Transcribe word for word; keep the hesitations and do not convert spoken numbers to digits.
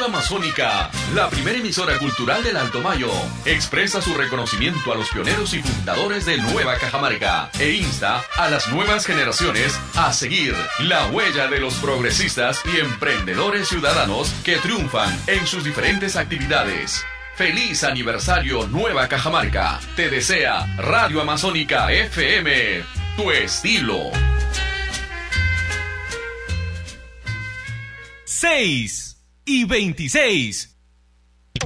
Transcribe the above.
Amazónica, la primera emisora cultural del Alto Mayo, expresa su reconocimiento a los pioneros y fundadores de Nueva Cajamarca e insta a las nuevas generaciones a seguir la huella de los progresistas y emprendedores ciudadanos que triunfan en sus diferentes actividades. ¡Feliz aniversario Nueva Cajamarca! Te desea Radio Amazónica F M, tu estilo. seis y veintiséis.